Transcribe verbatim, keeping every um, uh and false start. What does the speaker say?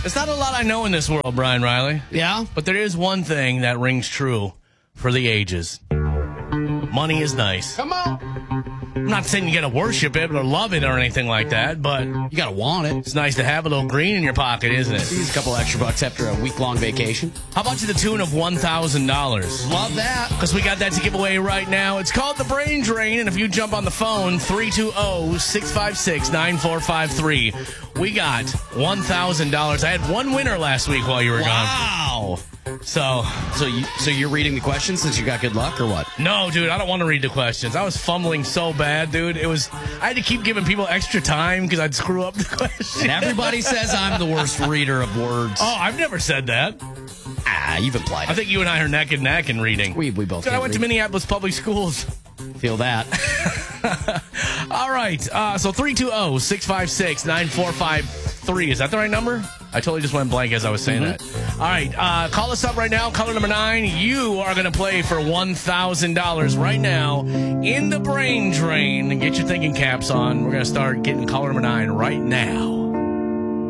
There's not a lot I know in this world, Brian Riley. Yeah? But there is one thing that rings true for the ages. Money is nice. Come on. I'm not saying you got to worship it or love it or anything like that, but You got to want it. it's nice to have a little green in your pocket, isn't it? Use a couple extra bucks after a week-long vacation. How about to the tune of one thousand dollars? Love that. Because we got that to give away right now. It's called the Brain Drain, and if you jump on the phone, three two zero, six five six, nine four five three, we got one thousand dollars. I had one winner last week while you were Wow. gone. So, So, you, so you're reading the questions since you got good luck, or what? no, dude, I don't want to read the questions. I was fumbling so bad, dude. It was, I had to keep giving people extra time because I'd screw up the question. And everybody says I'm the worst reader of words. Oh, I've never said that. Ah, you've implied I it. think you and I are neck and neck in reading. We, we both Dude, I can't went to read. Minneapolis Public Schools. Feel that. All right. Uh, so three two zero, six five six, nine four five three. Is that the right number? I totally just went blank as I was saying Mm-hmm. that. All right. Uh, call us up right now. Caller number nine. You are going to play for one thousand dollars right now in the Brain Drain. Get your thinking caps on. We're going to start getting caller number nine right now.